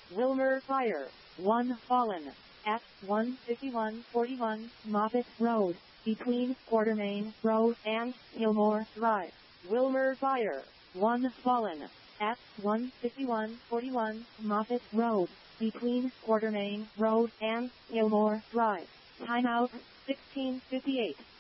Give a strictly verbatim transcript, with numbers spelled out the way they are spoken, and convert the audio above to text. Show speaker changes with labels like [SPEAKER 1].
[SPEAKER 1] Wilmer Fire, one fallen. At one fifty-one forty-one Moffett Road, between Quartermain Road and Gilmore Drive. Wilmer Fire, one fallen. At one fifty-one forty-one Moffett Road, between Quartermain Road and Gilmore Drive. Timeout, sixteen fifty-eight.